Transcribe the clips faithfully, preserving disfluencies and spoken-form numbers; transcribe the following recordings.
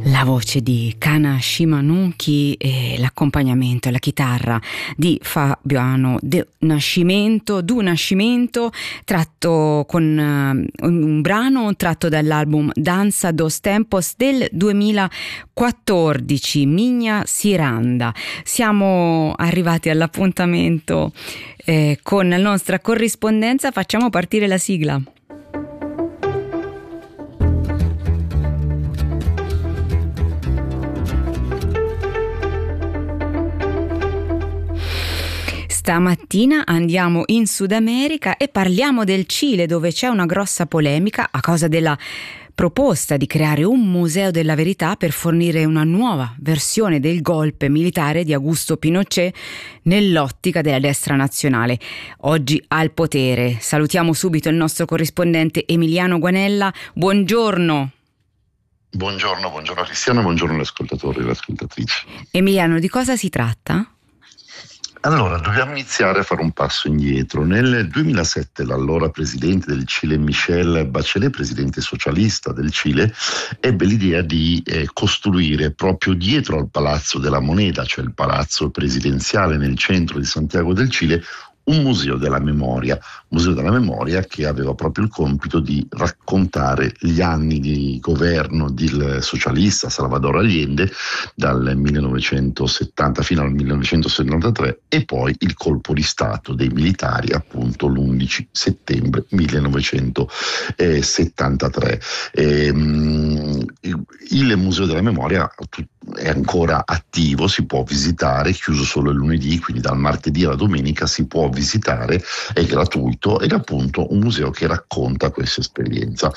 La voce di Kana Shimanuki e l'accompagnamento alla chitarra di Fabiano De Nascimento, Du Nascimento, tratto con uh, un brano tratto dall'album Danza dos Tempos del duemilaquattordici, Minha Ciranda. Siamo arrivati all'appuntamento eh, con la nostra corrispondenza, facciamo partire la sigla. Stamattina andiamo in Sud America e parliamo del Cile, dove c'è una grossa polemica a causa della proposta di creare un museo della verità per fornire una nuova versione del golpe militare di Augusto Pinochet nell'ottica della destra nazionale, oggi al potere. Salutiamo subito il nostro corrispondente Emiliano Guanella. Buongiorno. Buongiorno, buongiorno Cristiano, buongiorno agli ascoltatori e alle ascoltatrici. Emiliano, di cosa si tratta? Allora, dobbiamo iniziare a fare un passo indietro. Nel duemilasette l'allora presidente del Cile, Michelle Bachelet, presidente socialista del Cile, ebbe l'idea di eh, costruire proprio dietro al Palazzo della Moneda, cioè il palazzo presidenziale nel centro di Santiago del Cile, un museo della memoria, museo della memoria che aveva proprio il compito di raccontare gli anni di governo del socialista Salvador Allende dal millenovecentosettanta fino al millenovecentosettantatré e poi il colpo di stato dei militari appunto l'undici settembre millenovecentosettantatré. Ehm, il museo della memoria è ancora attivo, si può visitare, chiuso solo il lunedì, quindi dal martedì alla domenica si può visitare, è gratuito ed è appunto un museo che racconta questa esperienza.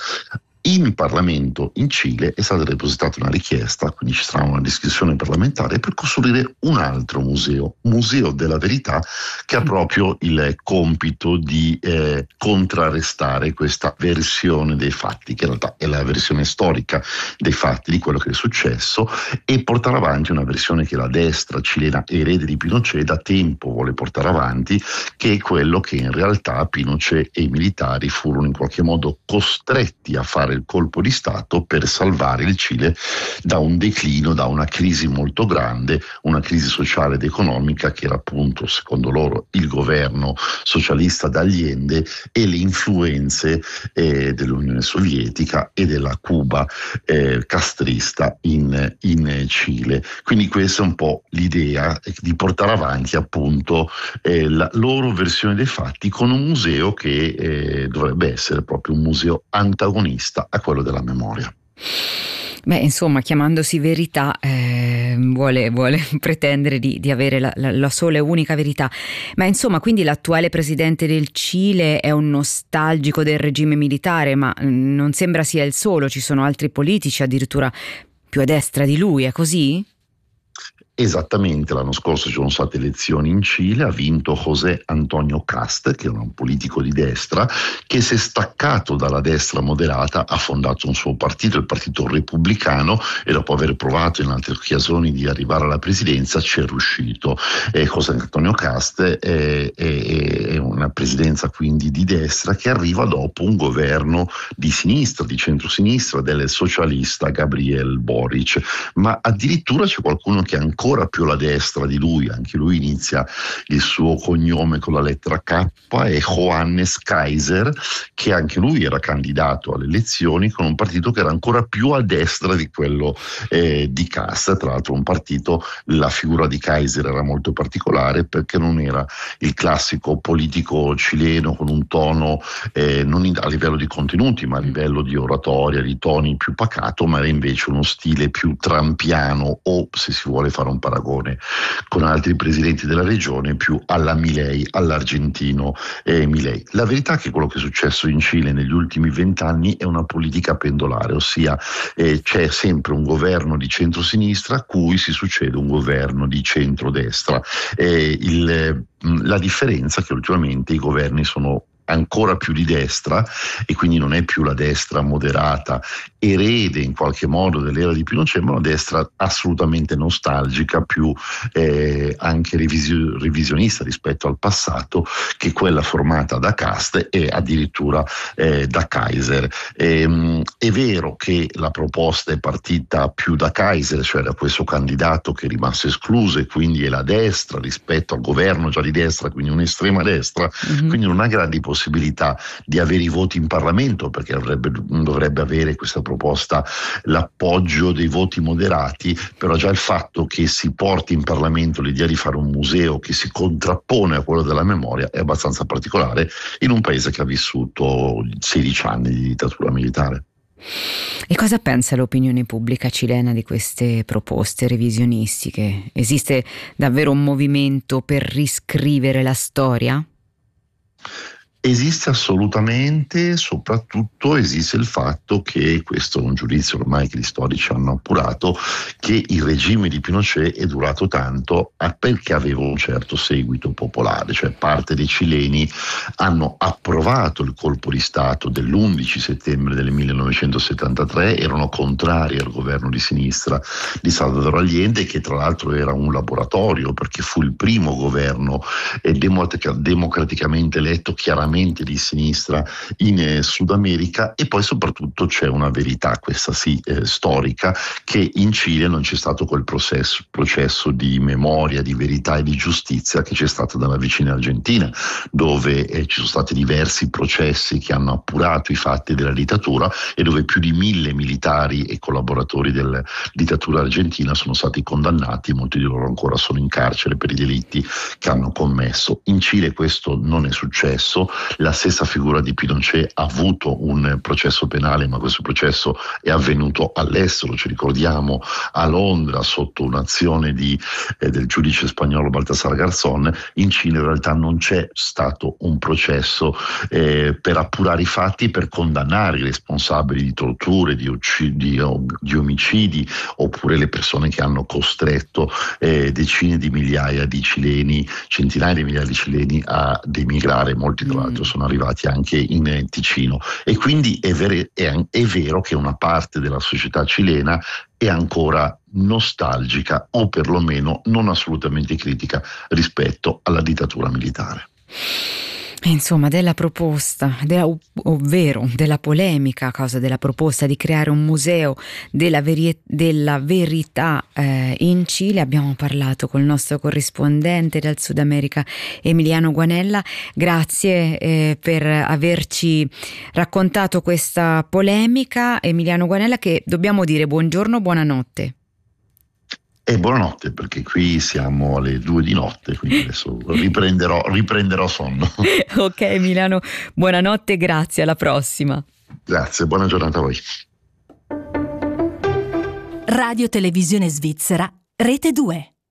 In Parlamento in Cile è stata depositata una richiesta, quindi ci sarà una discussione parlamentare per costruire un altro museo, Museo della Verità, che ha proprio il compito di eh, contrarrestare questa versione dei fatti, che in realtà è la versione storica dei fatti di quello che è successo, e portare avanti una versione che la destra cilena, erede di Pinochet, da tempo vuole portare avanti, che è quello che in realtà Pinochet e i militari furono in qualche modo costretti a fare il colpo di stato per salvare il Cile da un declino, da una crisi molto grande, una crisi sociale ed economica che era appunto, secondo loro, il governo socialista d'Allende e le influenze eh, dell'Unione Sovietica e della Cuba eh, castrista in, in Cile. Quindi questa è un po' l'idea di portare avanti appunto eh, la loro versione dei fatti con un museo che eh, dovrebbe essere proprio un museo antagonista a quello della memoria. Beh, insomma, chiamandosi verità eh, vuole, vuole pretendere di, di avere la, la, la sola e unica verità. Ma insomma, quindi l'attuale presidente del Cile è un nostalgico del regime militare, ma non sembra sia il solo, ci sono altri politici addirittura più a destra di lui, è così? Esattamente, l'anno scorso ci sono state elezioni in Cile, ha vinto José Antonio Kast, che è un politico di destra, che si è staccato dalla destra moderata, ha fondato un suo partito, il Partito Repubblicano, e dopo aver provato in altre occasioni di arrivare alla presidenza ci è riuscito. E José Antonio Kast è, è, è una presidenza quindi di destra che arriva dopo un governo di sinistra, di centrosinistra, del socialista Gabriel Boric, ma addirittura c'è qualcuno che ancora ancora più alla destra di lui, anche lui inizia il suo cognome con la lettera K, è Johannes Kaiser, che anche lui era candidato alle elezioni con un partito che era ancora più a destra di quello eh, di Kast. Tra l'altro un partito, la figura di Kaiser era molto particolare perché non era il classico politico cileno con un tono eh, non in, a livello di contenuti ma a livello di oratoria, di toni più pacato, ma era invece uno stile più trampiano, o se si vuole fare un paragone con altri presidenti della regione, più alla Milei, all'argentino eh, Milei. La verità è che quello che è successo in Cile negli ultimi vent'anni è una politica pendolare, ossia eh, c'è sempre un governo di centrosinistra a cui si succede un governo di centrodestra. Eh, il, la differenza è che ultimamente i governi sono ancora più di destra, e quindi non è più la destra moderata, erede in qualche modo dell'era di Pinochet, ma una destra assolutamente nostalgica, più eh, anche revisio- revisionista rispetto al passato, che quella formata da Cast e addirittura eh, da Kaiser. E, mh, è vero che la proposta è partita più da Kaiser, cioè da questo candidato che è rimasto escluso, e quindi è la destra rispetto al governo già di destra, quindi un'estrema destra, mm-hmm. quindi non ha grandi possibilità di avere i voti in Parlamento, perché avrebbe, dovrebbe avere questa proposta l'appoggio dei voti moderati, però già il fatto che si porti in Parlamento l'idea di fare un museo che si contrappone a quello della memoria è abbastanza particolare in un paese che ha vissuto sedici anni di dittatura militare. E cosa pensa l'opinione pubblica cilena di queste proposte revisionistiche? Esiste davvero un movimento per riscrivere la storia? Esiste assolutamente, soprattutto esiste il fatto che, questo è un giudizio ormai che gli storici hanno appurato, che il regime di Pinochet è durato tanto perché aveva un certo seguito popolare, cioè parte dei cileni hanno approvato il colpo di Stato dell'undici settembre del millenovecentosettantatré, erano contrari al governo di sinistra di Salvador Allende, che tra l'altro era un laboratorio perché fu il primo governo eh, democratica- democraticamente eletto chiaramente di sinistra in eh, Sud America. E poi soprattutto c'è una verità, questa sì eh, storica, che in Cile non c'è stato quel processo, processo di memoria, di verità e di giustizia che c'è stato dalla vicina Argentina, dove eh, ci sono stati diversi processi che hanno appurato i fatti della dittatura e dove più di mille militari e collaboratori della dittatura argentina sono stati condannati, molti di loro ancora sono in carcere per i delitti che hanno commesso. In Cile questo non è successo. La stessa figura di Pinochet ha avuto un processo penale, ma questo processo è avvenuto all'estero, ci ricordiamo a Londra sotto un'azione di, eh, del giudice spagnolo Baltasar Garzón. In Cile in realtà non c'è stato un processo eh, per appurare i fatti, per condannare i responsabili di torture, di, ucc- di, di omicidi, oppure le persone che hanno costretto eh, decine di migliaia di cileni, centinaia di migliaia di cileni ad emigrare, molti tra l'altro sono arrivati anche in Ticino. E quindi è, ver- è, è vero che una parte della società cilena è ancora nostalgica, o perlomeno non assolutamente critica rispetto alla dittatura militare. Insomma, della proposta, della, ovvero della polemica a causa della proposta di creare un museo della, veri- della verità eh, in Cile, abbiamo parlato col nostro corrispondente dal Sud America Emiliano Guanella. Grazie eh, per averci raccontato questa polemica, Emiliano Guanella, che dobbiamo dire buongiorno, buonanotte. E buonanotte, perché qui siamo alle due di notte, quindi adesso riprenderò, riprenderò sonno. Ok Emiliano, buonanotte, grazie, alla prossima. Grazie, buona giornata a voi. Radio Televisione Svizzera, Rete due.